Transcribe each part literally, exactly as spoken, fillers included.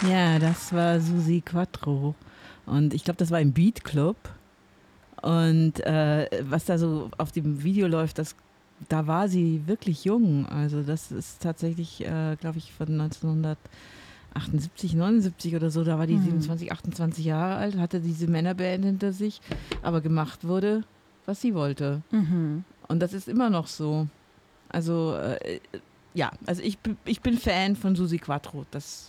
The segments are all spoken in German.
Ja, das war Susi Quattro. Und ich glaube, das war im Beat Club. Und äh, was da so auf dem Video läuft, das, da war sie wirklich jung. Also das ist tatsächlich, äh, glaube ich, von neunzehnhundertachtundsiebzig, neunundsiebzig oder so. Da war die hm. siebenundzwanzig, achtundzwanzig Jahre alt, hatte diese Männerband hinter sich. Aber gemacht wurde, was sie wollte. Mhm. Und das ist immer noch so. Also äh, ja, also ich, ich bin Fan von Susi Quattro. Das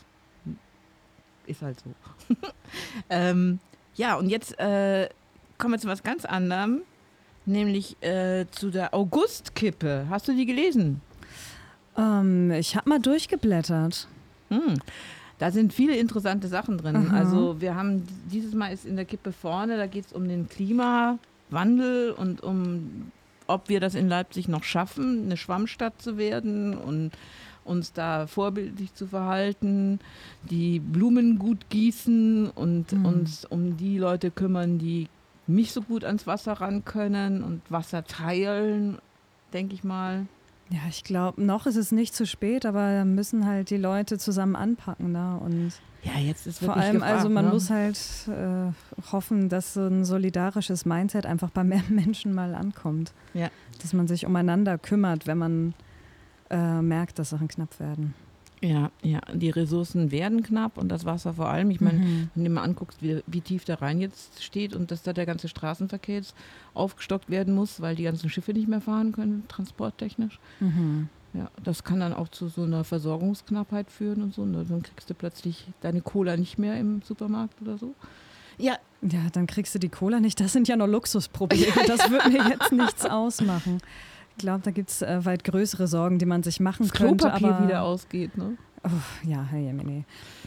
ist halt so. ähm, ja, und jetzt äh, kommen wir zu was ganz anderem, nämlich äh, zu der August-Kippe. Hast du die gelesen? Ähm, ich habe mal durchgeblättert. Hm. Da sind viele interessante Sachen drin. Aha. Also wir haben, dieses Mal ist in der Kippe vorne, da geht es um den Klimawandel und um, ob wir das in Leipzig noch schaffen, eine Schwammstadt zu werden und uns da vorbildlich zu verhalten, die Blumen gut gießen und mhm. uns um die Leute kümmern, die nicht so gut ans Wasser ran können und Wasser teilen, denke ich mal. Ja, ich glaube, noch ist es nicht zu spät, aber da müssen halt die Leute zusammen anpacken. Ne? Und ja, jetzt ist wirklich vor allem, gefragt, also man ne? muss halt äh, hoffen, dass so ein solidarisches Mindset einfach bei mehr Menschen mal ankommt. Ja. Dass man sich umeinander kümmert, wenn man äh, merkt, dass Sachen knapp werden. Ja, ja, die Ressourcen werden knapp und das Wasser vor allem. Ich meine, Mhm. wenn du mal anguckst, wie, wie tief der Rhein jetzt steht und dass da der ganze Straßenverkehr jetzt aufgestockt werden muss, weil die ganzen Schiffe nicht mehr fahren können, transporttechnisch. Mhm. Ja, das kann dann auch zu so einer Versorgungsknappheit führen und so. Und dann kriegst du plötzlich deine Cola nicht mehr im Supermarkt oder so. Ja, Ja, dann kriegst du die Cola nicht. Das sind ja nur Luxusprobleme. Das wird mir jetzt nichts ausmachen. Ich glaube, da gibt es äh, weit größere Sorgen, die man sich machen das könnte. Klopapier aber wieder ausgeht, ne? Oh, ja, hey, nee.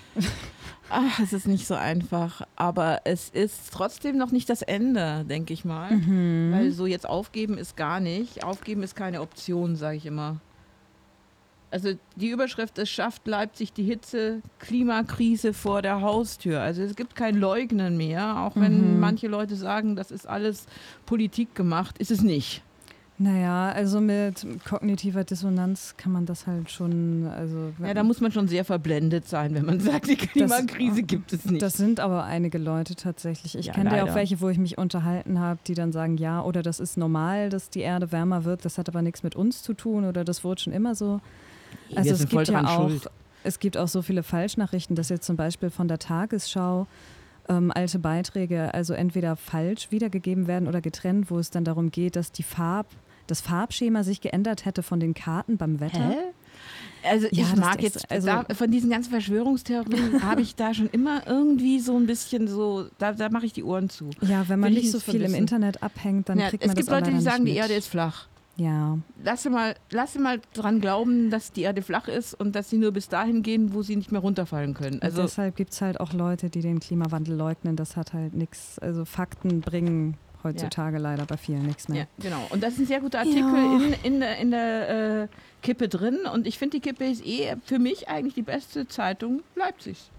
Ach, es ist nicht so einfach, aber es ist trotzdem noch nicht das Ende, denke ich mal. Mhm. Weil so jetzt aufgeben ist gar nicht. Aufgeben ist keine Option, sage ich immer. Also die Überschrift ist, schafft Leipzig die Hitze, Klimakrise vor der Haustür. Also es gibt kein Leugnen mehr, auch wenn Mhm. manche Leute sagen, das ist alles Politik gemacht, ist es nicht. Naja, also mit kognitiver Dissonanz kann man das halt schon, also Ja, da muss man schon sehr verblendet sein, wenn man sagt, die Klimakrise gibt es nicht. Das sind aber einige Leute tatsächlich. Ich Ja, kenne ja auch leider. welche, wo ich mich unterhalten habe, die dann sagen, ja, oder das ist normal, dass die Erde wärmer wird, das hat aber nichts mit uns zu tun oder das wurde schon immer so. Also Wir es sind voll gibt ja dran auch, schuld. es gibt auch so viele Falschnachrichten, dass jetzt zum Beispiel von der Tagesschau ähm, alte Beiträge also entweder falsch wiedergegeben werden oder getrennt, wo es dann darum geht, dass die Farb das Farbschema sich geändert hätte von den Karten beim Wetter. Hä? Also Ja, ich das mag ist- jetzt, also- da, von diesen ganzen Verschwörungstheorien habe ich da schon immer irgendwie so ein bisschen so, da, da mache ich die Ohren zu. Ja, wenn man Will ich nicht so nicht viel im wissen. Internet abhängt, dann Ja, kriegt es man gibt das auch Leute, die leider sagen, nicht die mit. Erde ist flach. Ja, Lass mal, lass mal dran glauben, dass die Erde flach ist und dass sie nur bis dahin gehen, wo sie nicht mehr runterfallen können. also Also deshalb gibt es halt auch Leute, die den Klimawandel leugnen. Das hat halt nichts, also Fakten bringen heutzutage leider bei vielen nichts mehr. ja, genau. Und das ist ein sehr guter Artikel Ja. in, in der, in der äh, Kippe drin. Und ich finde, die Kippe ist eh für mich eigentlich die beste Zeitung Leipzigs.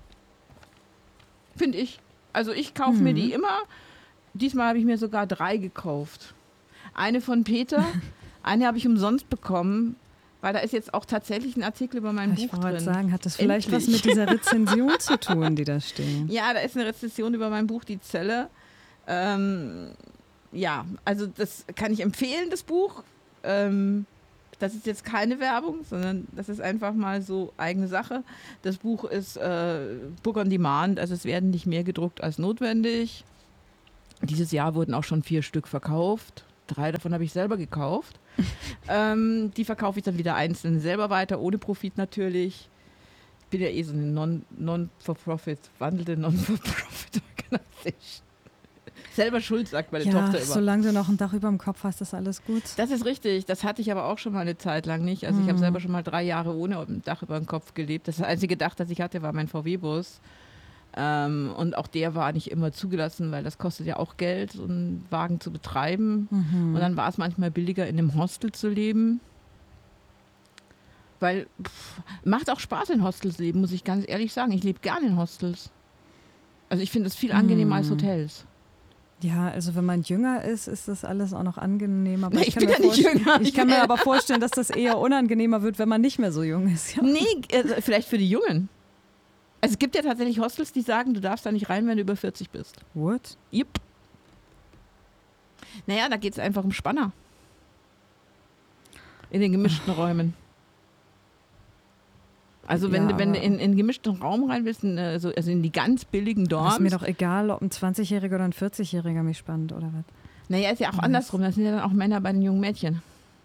Finde ich. Also ich kaufe Mhm. mir die immer. Diesmal habe ich mir sogar drei gekauft. Eine von Peter, eine habe ich umsonst bekommen, weil da ist jetzt auch tatsächlich ein Artikel über mein Ich Buch wollte drin. sagen, hat das vielleicht Endlich. was mit dieser Rezension zu tun, die da stehen? Ja, da ist eine Rezension über mein Buch Die Zelle. Ähm, ja, also das kann ich empfehlen, das Buch. Ähm, das ist jetzt keine Werbung, sondern das ist einfach mal so eigene Sache. Das Buch ist äh, Book on Demand, also es werden nicht mehr gedruckt als notwendig. Dieses Jahr wurden auch schon vier Stück verkauft. Drei davon habe ich selber gekauft. ähm, die verkaufe ich dann wieder einzeln selber weiter, ohne Profit natürlich. Ich bin ja eh so eine Non- Non-for-Profit, wandelnde Non-for-Profit-Organisation. Selber schuld, sagt meine Ja, Tochter immer. solange du noch ein Dach über dem Kopf hast, ist alles gut. Das ist richtig. Das hatte ich aber auch schon mal eine Zeit lang nicht. Also ich habe Mhm. selber schon mal drei Jahre ohne ein Dach über dem Kopf gelebt. Das einzige Dach, das ich hatte, war mein V W-Bus. Ähm, und auch der war nicht immer zugelassen, weil das kostet ja auch Geld, so einen Wagen zu betreiben. Mhm. Und dann war es manchmal billiger, in einem Hostel zu leben. Weil, pff, macht auch Spaß, in Hostels zu leben, muss ich ganz ehrlich sagen. Ich lebe gerne in Hostels. Also ich finde es viel angenehmer als Mhm. Hotels. Ja, also wenn man jünger ist, ist das alles auch noch angenehmer. Aber Nee, ich ich kann, bin mir ja nicht vorstellen- jünger. ich kann mir aber vorstellen, dass das eher unangenehmer wird, wenn man nicht mehr so jung ist. Ja. Nee, also vielleicht für die Jungen. Also es gibt ja tatsächlich Hostels, die sagen, du darfst da nicht rein, wenn du über vierzig bist. What? Yep. Naja, da geht es einfach um Spanner. In den gemischten Räumen. Also wenn Ja, du, wenn du aber- in, in einen gemischten Raum rein willst, in, äh, so- also in die ganz billigen Dorms. Ist mir doch egal, ob ein zwanzigjähriger oder ein vierzigjähriger mich spannt oder was. Naja, ist ja auch Was? andersrum. Das sind ja dann auch Männer bei den jungen Mädchen.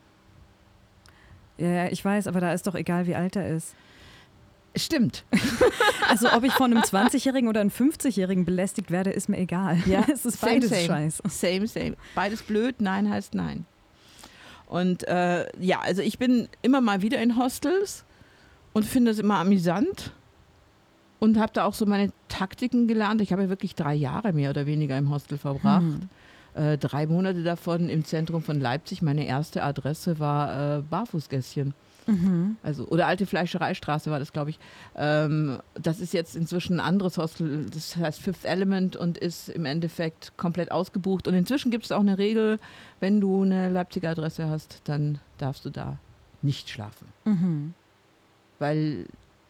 Ja, ja, ich weiß, aber da ist doch egal, wie alt er ist. Stimmt. Also ob ich von einem zwanzigjährigen oder einem fünfzigjährigen belästigt werde, ist mir egal. Ja, es ist same, beides same. scheiße. Same, same. Beides blöd, nein heißt nein. Und äh, ja, also ich bin immer mal wieder in Hostels und finde es immer amüsant und habe da auch so meine Taktiken gelernt. Ich habe ja wirklich drei Jahre mehr oder weniger im Hostel verbracht. Hm. Äh, drei Monate davon im Zentrum von Leipzig. Meine erste Adresse war äh, Barfußgässchen. Mhm. Also, oder Alte Fleischereistraße war das, glaube ich. Ähm, das ist jetzt inzwischen ein anderes Hostel, das heißt Fifth Element und ist im Endeffekt komplett ausgebucht. Und inzwischen gibt es auch eine Regel, wenn du eine Leipziger Adresse hast, dann darfst du da nicht schlafen. Mhm. Weil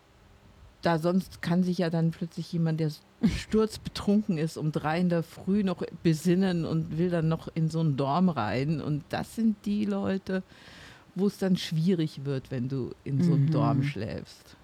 da sonst kann sich ja dann plötzlich jemand, der sturzbetrunken ist, um drei in der Früh noch besinnen und will dann noch in so einen Dorm rein. Und das sind die Leute, wo es dann schwierig wird, wenn du in so einem Mhm. Dorm schläfst.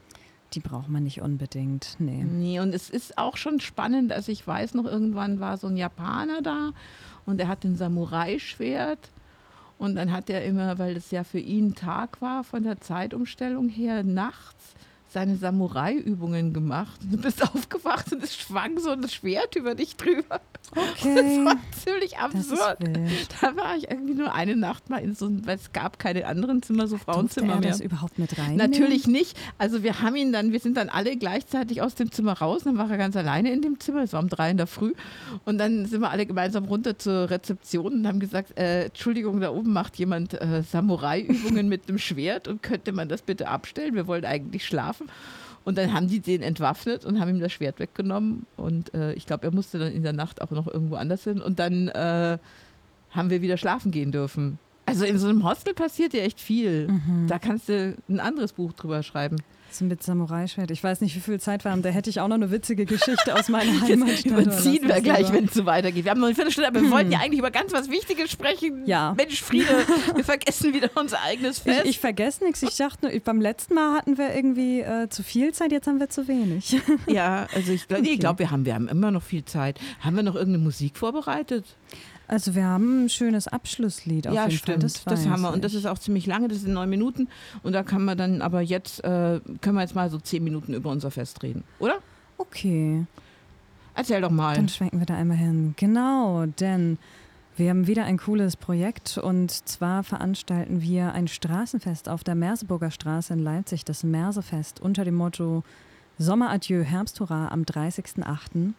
Die braucht man nicht unbedingt. Nee. Nee, und es ist auch schon spannend, also ich weiß noch, irgendwann war so ein Japaner da und er hat ein Samurai-Schwert und dann hat er immer, weil es ja für ihn Tag war von der Zeitumstellung her, nachts seine Samurai-Übungen gemacht. Und du bist aufgewacht und es schwang so ein Schwert über dich drüber. Okay. Das war ziemlich Das ist absurd. wild. Da war ich irgendwie nur eine Nacht mal in so einem, weil es gab keine anderen Zimmer, so Durfte Frauenzimmer er mehr. das überhaupt mit rein? Natürlich nicht. Also wir haben ihn dann, wir sind dann alle gleichzeitig aus dem Zimmer raus, dann war er ganz alleine in dem Zimmer, es war um drei in der Früh und dann sind wir alle gemeinsam runter zur Rezeption und haben gesagt, äh, Entschuldigung, da oben macht jemand äh, Samurai-Übungen mit einem Schwert und könnte man das bitte abstellen? Wir wollen eigentlich schlafen. Und dann haben die den entwaffnet und haben ihm das Schwert weggenommen und äh, ich glaube, er musste dann in der Nacht auch noch irgendwo anders hin und dann äh, haben wir wieder schlafen gehen dürfen. Also in so einem Hostel passiert ja echt viel. Mhm. Da kannst du ein anderes Buch drüber schreiben. So mit Samurai-Schwert. Ich weiß nicht, wie viel Zeit wir haben. Da hätte ich auch noch eine witzige Geschichte aus meiner Heimatstadt. Überziehen oder wir was gleich, lieber. wenn es so weitergeht. Wir haben noch eine Viertelstunde, aber wir wollten ja eigentlich über ganz was Wichtiges sprechen. Ja. Mensch, Friede, wir vergessen wieder unser eigenes Fest. Ich, ich vergesse nichts. Ich dachte nur, beim letzten Mal hatten wir irgendwie äh, zu viel Zeit, jetzt haben wir zu wenig. ja, also ich glaube, nee, Okay. ich glaub, wir, haben, wir haben immer noch viel Zeit. Haben wir noch irgendeine Musik vorbereitet? Also wir haben ein schönes Abschlusslied auf ja, jeden stimmt. Fall. Das, weiß haben wir. Und das ich. ist auch ziemlich lange, das sind neun Minuten. Und da kann man dann, aber jetzt äh, können wir jetzt mal so zehn Minuten über unser Fest reden, oder? Okay, Erzähl doch mal. dann schwenken wir da einmal hin. Genau, denn wir haben wieder ein cooles Projekt und zwar veranstalten wir ein Straßenfest auf der Merseburger Straße in Leipzig, das Mersefest unter dem Motto Sommeradieu, Herbsthurra am dreißigsten achten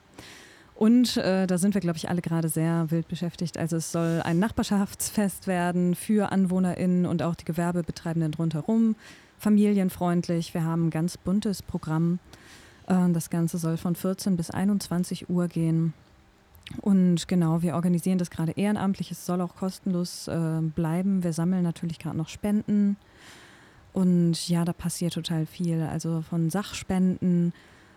Und äh, da sind wir, glaube ich, alle gerade sehr wild beschäftigt. Also es soll ein Nachbarschaftsfest werden für AnwohnerInnen und auch die Gewerbebetreibenden rundherum. Familienfreundlich. Wir haben ein ganz buntes Programm. Äh, das Ganze soll von vierzehn bis einundzwanzig Uhr gehen. Und genau, wir organisieren das gerade ehrenamtlich. Es soll auch kostenlos äh, bleiben. Wir sammeln natürlich gerade noch Spenden. Und ja, da passiert total viel. Also von Sachspenden,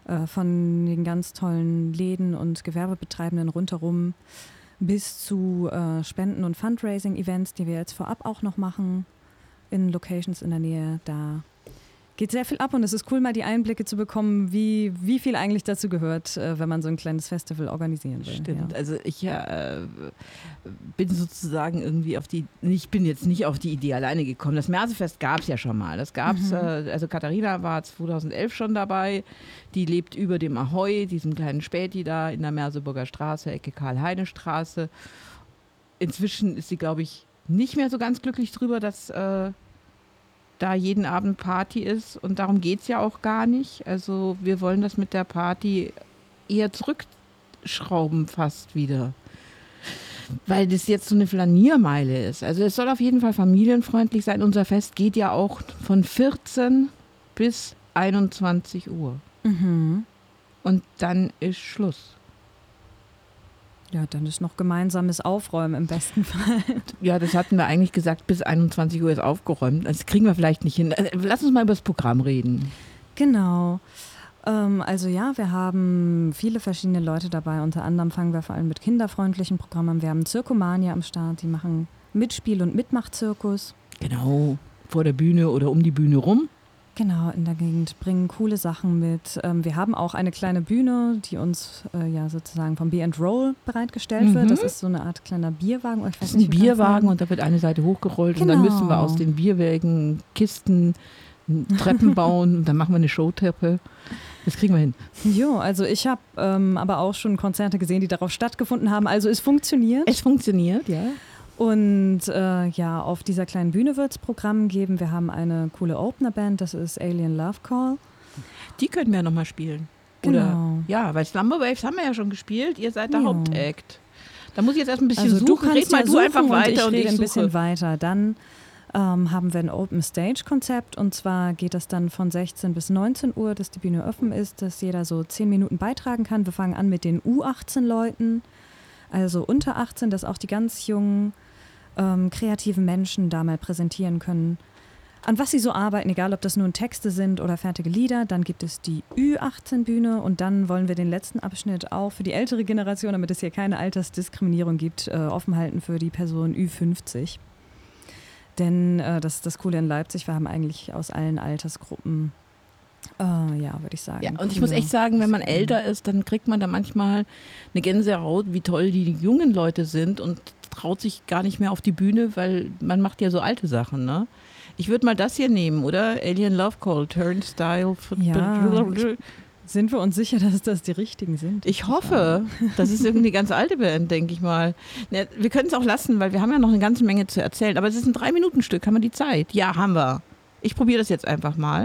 von den ganz tollen Läden und Gewerbebetreibenden rundherum bis zu äh, Spenden- und Fundraising-Events, die wir jetzt vorab auch noch machen in Locations in der Nähe. Da geht sehr viel ab und es ist cool, mal die Einblicke zu bekommen, wie, wie viel eigentlich dazu gehört, äh, wenn man so ein kleines Festival organisieren will. Stimmt, Ja. also ich äh, bin sozusagen irgendwie auf die, ich bin jetzt nicht auf die Idee alleine gekommen. Das Mersefest gab es ja schon mal. Das gab es, Mhm. äh, also Katharina war zweitausendelf schon dabei. Die lebt über dem Ahoi, diesem kleinen Späti da in der Merseburger Straße, Ecke Karl-Heine-Straße. Inzwischen ist sie, glaube ich, nicht mehr so ganz glücklich drüber, dass äh, da jeden Abend Party ist und darum geht es ja auch gar nicht. Also wir wollen das mit der Party eher zurückschrauben fast wieder. Weil das jetzt so eine Flaniermeile ist. Also es soll auf jeden Fall familienfreundlich sein. Unser Fest geht ja auch von vierzehn bis einundzwanzig Uhr. Mhm. Und dann ist Schluss. Ja, dann ist noch gemeinsames Aufräumen im besten Fall. Ja, das hatten wir eigentlich gesagt, bis einundzwanzig Uhr ist aufgeräumt. Das kriegen wir vielleicht nicht hin. Lass uns mal über das Programm reden. Genau. Ähm, also ja, wir haben viele verschiedene Leute dabei. Unter anderem fangen wir vor allem mit kinderfreundlichen Programmen an. Wir haben Zirkomania am Start, die machen Mitspiel- und Mitmachzirkus. Genau, vor der Bühne oder um die Bühne rum. Genau, in der Gegend, bringen coole Sachen mit. Ähm, wir haben auch eine kleine Bühne, die uns äh, ja sozusagen vom Be and Roll bereitgestellt Mhm. wird. Das ist so eine Art kleiner Bierwagen. Ich weiß Das ist nicht, ein wie kann ich Bierwagen sagen. und da wird eine Seite hochgerollt und Genau. dann müssen wir aus den Bierwägen Kisten, Treppen bauen und dann machen wir eine Showtreppe. Das kriegen wir hin. Jo, also ich habe ähm, aber auch schon Konzerte gesehen, die darauf stattgefunden haben. Also es funktioniert. Es funktioniert, ja. Und äh, ja, auf dieser kleinen Bühne wird es Programm geben. Wir haben eine coole Opener-Band, das ist Alien Love Call. Die können wir ja nochmal spielen. Oder, Genau. ja, weil Slumber Waves haben wir ja schon gespielt. Ihr seid der Ja. Hauptact. Da muss ich jetzt erst ein bisschen Also du suchen. kannst Red mal ja du suchen einfach weiter und ich und rede ich ein suche. bisschen weiter. Dann ähm, haben wir ein Open-Stage-Konzept und zwar geht das dann von sechzehn bis neunzehn Uhr, dass die Bühne offen ist, dass jeder so zehn Minuten beitragen kann. Wir fangen an mit den U achtzehn Leuten, also unter achtzehn, dass auch die ganz jungen ähm, kreativen Menschen da mal präsentieren können, an was sie so arbeiten, egal ob das nun Texte sind oder fertige Lieder. Dann gibt es die Ü achtzehn Bühne und dann wollen wir den letzten Abschnitt auch für die ältere Generation, damit es hier keine Altersdiskriminierung gibt, äh, offen halten für die Person Ü fünfzig. Denn äh, das ist das Coole in Leipzig, wir haben eigentlich aus allen Altersgruppen, äh, ja, würde ich sagen. Ja, und ich coole muss echt sagen, wenn man Sachen. älter ist, dann kriegt man da manchmal eine Gänsehaut, wie toll die jungen Leute sind und traut sich gar nicht mehr auf die Bühne, weil man macht ja so alte Sachen, ne? Ich würde mal das hier nehmen, oder? Alien Love Call, Turnstile. Ja, Sind wir uns sicher, dass das die richtigen sind? Ich hoffe. Das ist irgendwie eine ganz alte Band, denke ich mal. Ne, wir können es auch lassen, weil wir haben ja noch eine ganze Menge zu erzählen. Aber es ist ein Drei-Minuten-Stück. Haben wir die Zeit? Ja, haben wir. Ich probiere das jetzt einfach mal.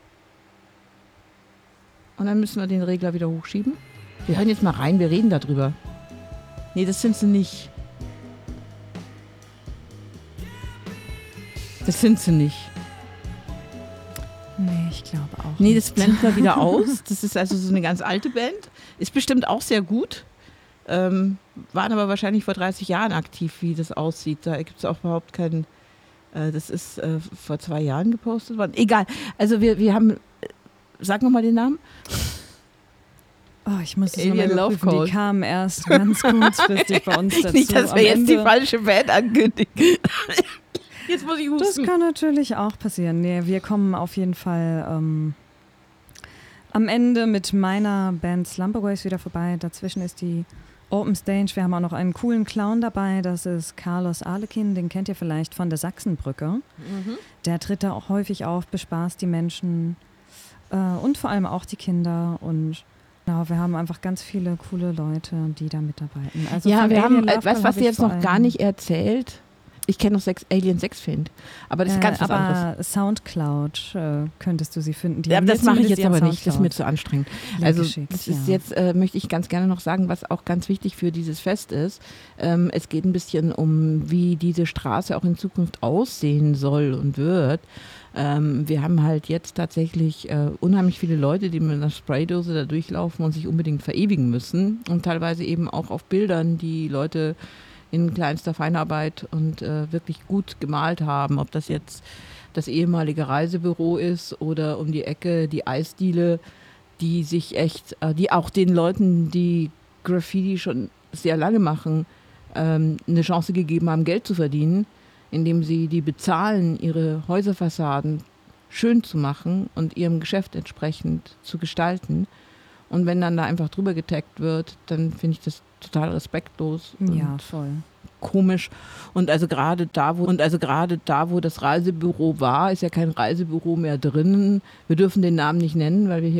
Und dann müssen wir den Regler wieder hochschieben. Wir hören jetzt mal rein, wir reden darüber. Nee, das sind sie nicht. Das sind sie nicht. Nee, ich glaube auch Nee, nicht. das blenden wir wieder aus. Das ist also so eine ganz alte Band. Ist bestimmt auch sehr gut. Ähm, waren aber wahrscheinlich vor dreißig Jahren aktiv, wie das aussieht. Da gibt es auch überhaupt keinen. Äh, das ist äh, vor zwei Jahren gepostet worden. Egal. Also wir, wir haben. Äh, sag nochmal den Namen. Oh, ich muss das Alien nochmal Love überprüfen. Call. Die kamen erst ganz kurzfristig bei uns dazu. Nicht, dass Am wir jetzt Ende, die falsche Band ankündigen. Jetzt muss ich Das husten. kann natürlich auch passieren. Nee, wir kommen auf jeden Fall ähm, am Ende mit meiner Band Slumberways wieder vorbei. Dazwischen ist die Open Stage. Wir haben auch noch einen coolen Clown dabei. Das ist Carlos Arlekin. Den kennt ihr vielleicht von der Sachsenbrücke. Mhm. Der tritt da auch häufig auf, bespaßt die Menschen äh, und vor allem auch die Kinder. Und genau, wir haben einfach ganz viele coole Leute, die da mitarbeiten. Also Ja, von wir Alien haben, äh, Love weißt du, Call was hab ihr ich jetzt vor noch gar allem- nicht erzählt? Ich kenne noch Sex, Alien Sex Find. Aber das ist ganz äh, was anderes. aber Soundcloud äh, könntest du sie finden. Die Ja, haben das mache ich zumindest jetzt aber ihren nicht, das ist mir Soundcloud. zu anstrengend. Ja, Also geschickt, das ist ja. jetzt, äh, möchte ich ganz gerne noch sagen, was auch ganz wichtig für dieses Fest ist. Ähm, es geht ein bisschen um, wie diese Straße auch in Zukunft aussehen soll und wird. Ähm, wir haben halt jetzt tatsächlich äh, unheimlich viele Leute, die mit einer Spraydose da durchlaufen und sich unbedingt verewigen müssen. Und teilweise eben auch auf Bildern, die Leute in kleinster Feinarbeit und äh, wirklich gut gemalt haben. Ob das jetzt das ehemalige Reisebüro ist oder um die Ecke die Eisdiele, die sich echt, äh, die auch den Leuten, die Graffiti schon sehr lange machen, ähm, eine Chance gegeben haben, Geld zu verdienen, indem sie die bezahlen, ihre Häuserfassaden schön zu machen und ihrem Geschäft entsprechend zu gestalten. Und wenn dann da einfach drüber getaggt wird, dann finde ich das total respektlos Ja, und voll. komisch. Und also gerade da, wo und also gerade da, wo das Reisebüro war, ist ja kein Reisebüro mehr drinnen. Wir dürfen den Namen nicht nennen, weil wir hier